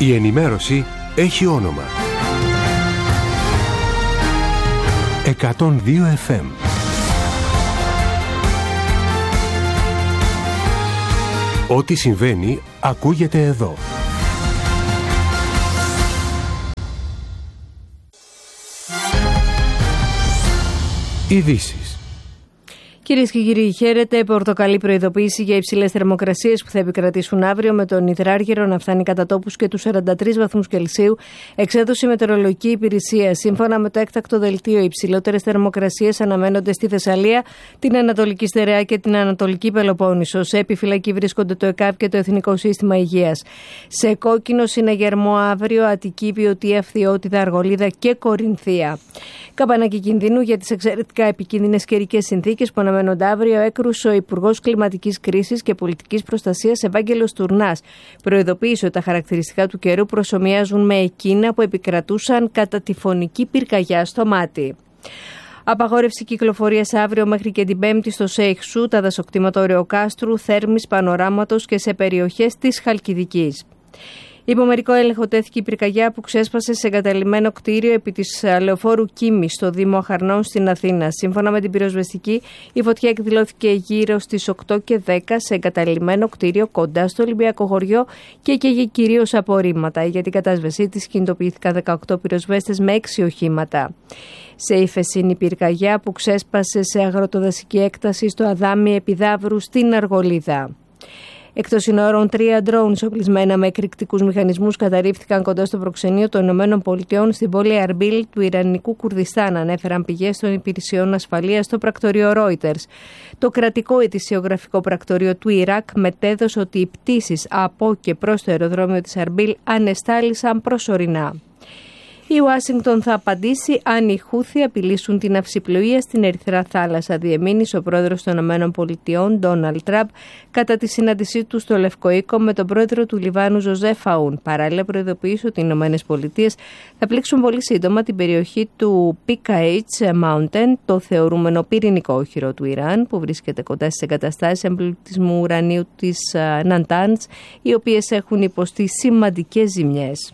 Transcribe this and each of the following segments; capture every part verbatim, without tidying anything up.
Η ενημέρωση έχει όνομα. εκατόν δύο εφ εμ. Ό,τι συμβαίνει ακούγεται εδώ. Ειδήσεις. Κυρίες και κύριοι, χαίρετε. Πορτοκαλί προειδοποίηση για υψηλές θερμοκρασίες που θα επικρατήσουν αύριο, με τον υδράργυρο να φτάνει κατά τόπους και τους σαράντα τρεις βαθμούς Κελσίου, εξέδωσε η Μετεωρολογική Υπηρεσία. Σύμφωνα με το έκτακτο δελτίο, οι υψηλότερες θερμοκρασίες αναμένονται στη Θεσσαλία, την Ανατολική Στερεά και την Ανατολική Πελοπόννησο. Σε επιφυλακή βρίσκονται το ΕΚΑΒ και το Εθνικό Σύστημα Υγείας. Σε κόκκινο συναγερμό αύριο Αττική, Βιωτία, Φθιώτιδα, Αργολίδα και Κορινθία. Καμπανάκι κινδύνου για τις εξαιρετικά επικίνδυνες καιρικές συνθήκες που αναμένονται αύριο έκρουσε ο Υπουργός Κλιματικής Κρίσης και Πολιτικής Προστασίας Ευάγγελος Τουρνάς. Προειδοποίησε ότι τα χαρακτηριστικά του καιρού προσομοιάζουν με εκείνα που επικρατούσαν κατά τη φωνική πυρκαγιά στο Μάτι. Απαγόρευση κυκλοφορίας αύριο μέχρι και την Πέμπτη στο Σέιχσου, τα δασοκτήματα Ωρεοκάστρου, Θέρμης, Πανοράματος και σε περιοχές της Χαλκιδικής. Υπό μερικό έλεγχο τέθηκε η πυρκαγιά που ξέσπασε σε εγκαταλειμμένο κτίριο επί της λεωφόρου Κίμη στο Δήμο Αχαρνών στην Αθήνα. Σύμφωνα με την πυροσβεστική, η φωτιά εκδηλώθηκε γύρω στις οκτώ και δέκα σε εγκαταλειμμένο κτίριο κοντά στο Ολυμπιακό χωριό και καίγε κυρίως απορρίμματα. Για την κατάσβεσή της κινητοποιήθηκαν δεκαοκτώ πυροσβέστες με έξι οχήματα. Σε ύφεση πυρκαγιά που ξέσπασε σε αγροτοδασική έκταση στο Αδάμι Επιδαύρου στην Αργολίδα. Εκτός συνόρων, τρία ντρόουν οπλισμένα με εκρηκτικούς μηχανισμούς καταρρίφθηκαν κοντά στο προξενείο των Ηνωμένων Πολιτειών στην πόλη Αρμπίλ του Ιρανικού Κουρδιστάν, ανέφεραν πηγές των υπηρεσιών ασφαλείας στο πρακτορείο Reuters. Το κρατικό ετησιογραφικό πρακτορείο του Ιράκ μετέδωσε ότι οι πτήσεις από και προς το αεροδρόμιο της Αρμπίλ ανεστάλησαν προσωρινά. Η Ουάσιγκτον θα απαντήσει αν οι Χούθι απειλήσουν την αυσιπλοεία στην Ερυθρά Θάλασσα, διεμήνυσε ο πρόεδρος των ΗΠΑ, Ντόναλντ Τραμπ, κατά τη συνάντησή του στο Λευκό Οίκο με τον πρόεδρο του Λιβάνου, Ζωζέφ Αούν. Παράλληλα, προειδοποίησε ότι οι ΗΠΑ θα πλήξουν πολύ σύντομα την περιοχή του Πίκα Έιτς Mountain, το θεωρούμενο πυρηνικό όχυρο του Ιράν, που βρίσκεται κοντά στις εγκαταστάσεις εμπλουτισμού ουρανίου της Ναντάνς, οι οποίες έχουν υποστεί σημαντικές ζημιές.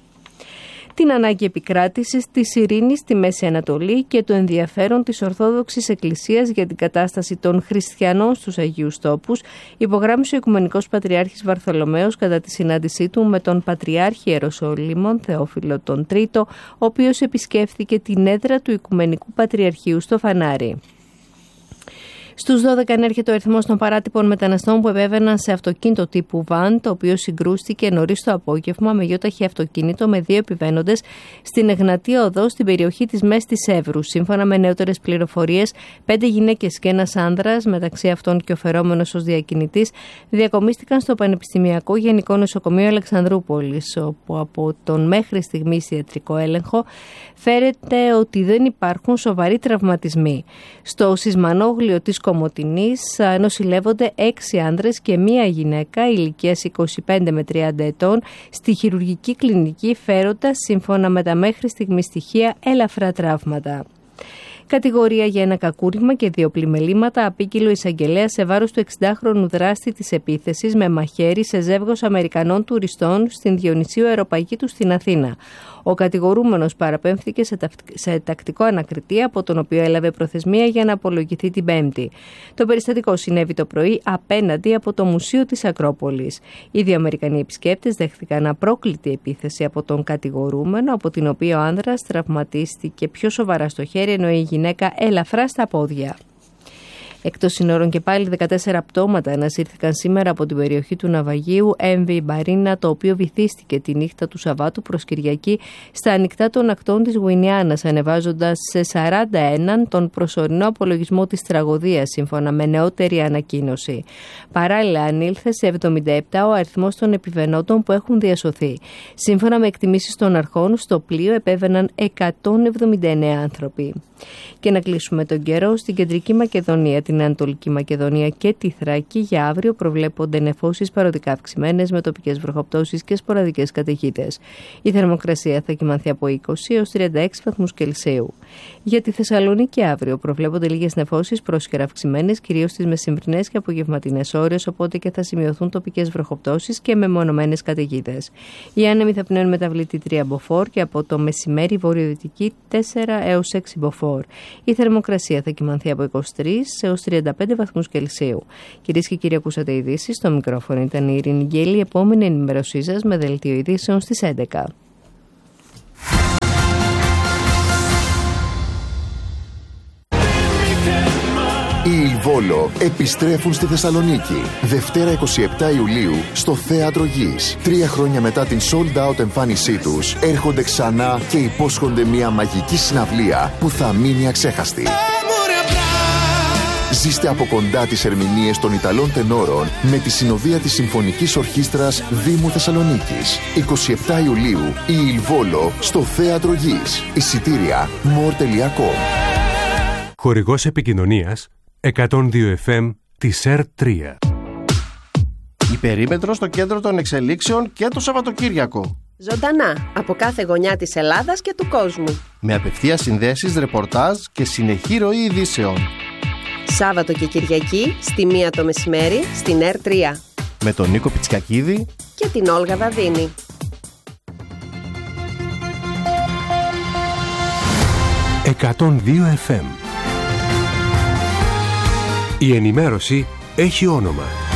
Την ανάγκη επικράτησης της ειρήνης στη Μέση Ανατολή και το ενδιαφέρον της Ορθόδοξης Εκκλησίας για την κατάσταση των χριστιανών στους Αγίους Τόπους, υπογράμμισε ο Οικουμενικός Πατριάρχης Βαρθολομαίος κατά τη συνάντησή του με τον Πατριάρχη Ιεροσολύμων Θεόφιλο τον Τρίτο, ο οποίος επισκέφθηκε την έδρα του Οικουμενικού Πατριαρχείου στο Φανάρι. Στους δώδεκα ανέρχεται ο αριθμός των παράτυπων μεταναστών που επέβαιναν σε αυτοκίνητο τύπου βαν, το οποίο συγκρούστηκε νωρίς το απόγευμα με γιοταχή αυτοκίνητο με δύο επιβαίνοντες στην Εγνατία Οδό στην περιοχή της Μέστης Εύρου. Σύμφωνα με νεότερες πληροφορίες, πέντε γυναίκες και ένας άνδρας, μεταξύ αυτών και ο φερόμενος ως διακινητής, διακομίστηκαν στο Πανεπιστημιακό Γενικό Νοσοκομείο Αλεξανδρούπολης, όπου από τον μέχρι στιγμής ιατρικό έλεγχο φέρεται ότι δεν υπάρχουν σοβαροί τραυματισμοί. Στο σεισμανόγλιο της Κομοτηνής νοσηλεύονται έξι άνδρες και μία γυναίκα ηλικίας είκοσι πέντε με τριάντα ετών στη χειρουργική κλινική, φέροντας, σύμφωνα με τα μέχρι στιγμή στοιχεία, ελαφρά τραύματα. Κατηγορία για ένα κακούργημα και δύο πλημελήματα απίκυλο ο εισαγγελέας σε βάρος του εξηντάχρονου δράστη της επίθεσης με μαχαίρι σε ζεύγος Αμερικανών τουριστών στην Διονυσίου Αεροπαγήτου στην Αθήνα. Ο κατηγορούμενος παραπέμφθηκε σε, ταυτ... σε τακτικό ανακριτή, από τον οποίο έλαβε προθεσμία για να απολογηθεί την Πέμπτη. Το περιστατικό συνέβη το πρωί απέναντι από το Μουσείο της Ακρόπολης. Οι δύο Αμερικανοί επισκέπτες δέχθηκαν απρόκλητη επίθεση από τον κατηγορούμενο, από την οποία ο άνδρας τραυματίστηκε πιο σοβαρά στο χέρι, ενώ η γυναίκα ελαφρά στα πόδια. Εκτός συνόρων και πάλι δεκατέσσερα πτώματα ανασύρθηκαν σήμερα από την περιοχή του ναυαγίου εμ βι Μπαρίνα, το οποίο βυθίστηκε τη νύχτα του Σαββάτου προς Κυριακή στα ανοιχτά των ακτών της Γουινιάνας, ανεβάζοντας σε σαράντα ένα τον προσωρινό απολογισμό της τραγωδίας, σύμφωνα με νεότερη ανακοίνωση. Παράλληλα, ανήλθε σε εβδομήντα επτά ο αριθμός των επιβαινόντων που έχουν διασωθεί. Σύμφωνα με εκτιμήσεις των αρχών, στο πλοίο επέβαιναν εκατόν εβδομήντα εννέα άνθρωποι. Και να κλείσουμε τον καιρό στην Κεντρική Μακεδονία. την Ανατολική Μακεδονία και τη Θράκη. Για αύριο προβλέπονται νεφώσεις παροδικά αυξημένες με τοπικές βροχοπτώσεις και σποραδικές καταιγίδες. Η θερμοκρασία θα κυμανθεί από είκοσι έως τριάντα έξι βαθμούς Κελσίου. Για τη Θεσσαλονίκη αύριο προβλέπονται λίγες νεφώσεις πρόσχερα αυξημένες, κυρίως στις μεσημβρινές και απογευματινές ώρες, οπότε και θα σημειωθούν τοπικές βροχοπτώσεις και μεμονωμένες καταιγίδες. Οι άνεμοι θα πνέουν μεταβλητή τρία μποφόρ και από το μεσημέρι βορειοδυτική τέσσερα έως έξι μποφόρ. Η θερμοκρασία θα κυμανθεί από είκοσι τρεις έως τριάντα πέντε βαθμούς Κελσίου. Κυρίες και κύριοι, ακούσατε ειδήσεις. Στο μικρόφωνο ήταν η Ειρήνη Γκέλη. Η επόμενη ενημέρωσή σας με δελτίο ειδήσεων στις έντεκα. Οι Ιλβόλο επιστρέφουν στη Θεσσαλονίκη. Δευτέρα εικοστή εβδόμη Ιουλίου στο Θέατρο Γης. Τρία χρόνια μετά την sold out εμφάνισή τους, έρχονται ξανά και υπόσχονται μια μαγική συναυλία που θα μείνει αξέχαστη. Ζήστε από κοντά τις ερμηνείες των Ιταλών τενόρων με τη συνοδεία της Συμφωνικής Ορχήστρας Δήμου Θεσσαλονίκης. εικοστή εβδόμη Ιουλίου η Ιλβόλο στο Θέατρο Γης. Εισιτήρια more τελεία com. Χορηγός επικοινωνίας εκατόν δύο εφ εμ της ΕΡ τρία. Η περίμετρο στο κέντρο των εξελίξεων και το Σαββατοκύριακο. Ζωντανά από κάθε γωνιά της Ελλάδας και του κόσμου. Με απευθείας συνδέσεις, ρεπορτάζ και συνεχή ροή ειδήσεων. Σάββατο και Κυριακή στη μία το μεσημέρι στην ΕΡ τρία. Με τον Νίκο Πιτσικακίδη και την Όλγα Δαδίνη. εκατόν δύο εφ εμ. Η ενημέρωση έχει όνομα.